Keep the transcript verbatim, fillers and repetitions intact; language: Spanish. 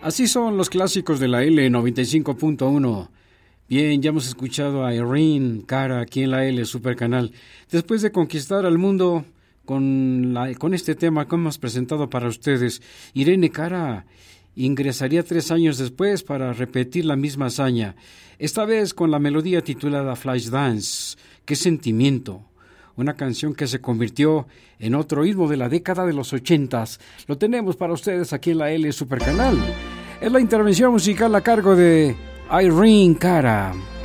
Así son los clásicos de la L noventa y cinco punto uno. Bien, ya hemos escuchado a Irene Cara aquí en la L Supercanal. Después de conquistar al mundo con, la, con este tema que hemos presentado para ustedes, Irene Cara ingresaría tres años después para repetir la misma hazaña, esta vez con la melodía titulada Flashdance. ¡Qué sentimiento! Una canción que se convirtió en otro himno de la década de los ochentas. Lo tenemos para ustedes aquí en la L Supercanal. Es la intervención musical a cargo de Irene Cara.